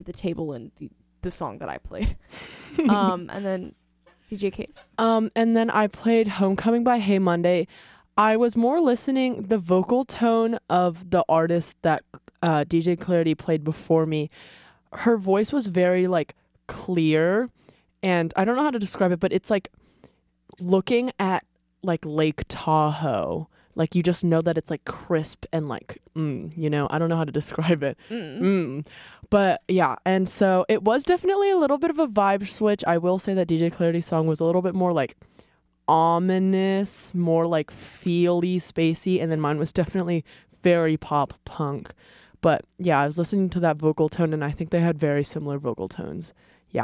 the table and the song that I played. And then DJ Case. And then I played Homecoming by Hey Monday. I was more listening the vocal tone of the artist that DJ Clarity played before me. Her voice was very like clear, and I don't know how to describe it, but it's like looking at like Lake Tahoe. Like you just know that it's like crisp and like, you know, I don't know how to describe it. But yeah, and so it was definitely a little bit of a vibe switch. I will say that DJ Clarity's song was a little bit more like ominous, more like feely, spacey, and then mine was definitely very pop punk. But yeah, I was listening to that vocal tone, and I think they had very similar vocal tones. Yeah.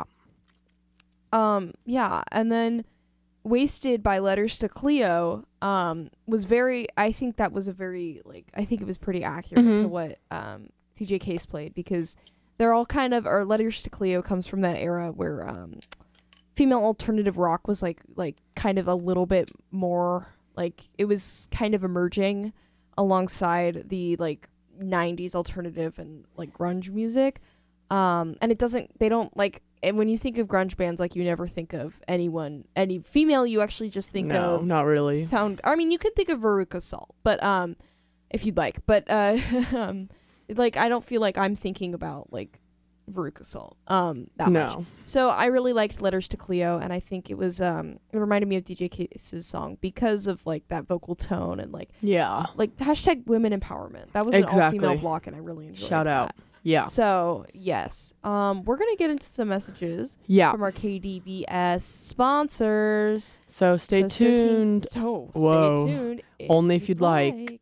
Yeah, and then Wasted by Letters to Cleo was very, I think that was a very, like, I think it was pretty accurate to what DJ Case played, because they're all kind of, or Letters to Cleo comes from that era where female alternative rock was like kind of a little bit more, like, it was kind of emerging alongside the, like, 90s alternative and, like, grunge music. And they don't, like, and when you think of grunge bands, like, you never think of any female, you actually just think of... No, not really. I mean, you could think of Veruca Salt, but, if you'd like. But, like, I don't feel like I'm thinking about, like, Veruca Salt, that much. So I really liked Letters to Cleo, and I think it was, it reminded me of DJ Case's song because of, like, that vocal tone and, like... Yeah. Like, hashtag women empowerment. That was an all-female block, and I really enjoyed Shout out. that. Yeah. So, yes. We're going to get into some messages from our KDVS sponsors. So stay tuned. Stay tuned. Only if you'd like.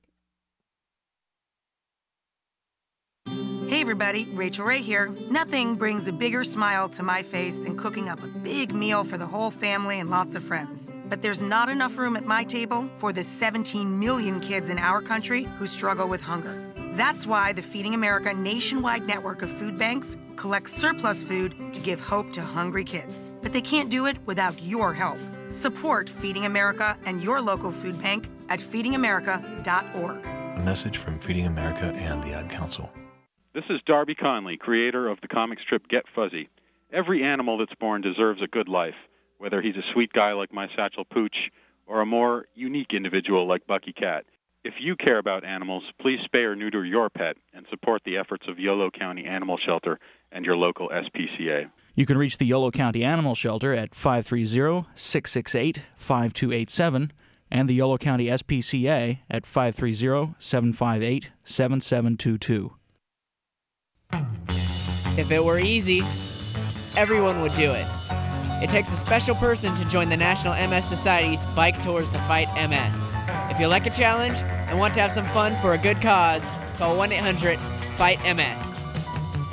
Hey everybody, Rachel Ray here. Nothing brings a bigger smile to my face than cooking up a big meal for the whole family and lots of friends. But there's not enough room at my table for the 17 million kids in our country who struggle with hunger. That's why the Feeding America nationwide network of food banks collects surplus food to give hope to hungry kids. But they can't do it without your help. Support Feeding America and your local food bank at feedingamerica.org. A message from Feeding America and the Ad Council. This is Darby Conley, creator of the comic strip Get Fuzzy. Every animal that's born deserves a good life, whether he's a sweet guy like my Satchel Pooch or a more unique individual like Bucky Cat. If you care about animals, please spay or neuter your pet and support the efforts of Yolo County Animal Shelter and your local SPCA. You can reach the Yolo County Animal Shelter at 530-668-5287 and the Yolo County SPCA at 530-758-7722. If it were easy, everyone would do it. It takes a special person to join the National MS Society's Bike Tours to Fight MS. If you like a challenge and want to have some fun for a good cause, call 1-800-FIGHT-MS.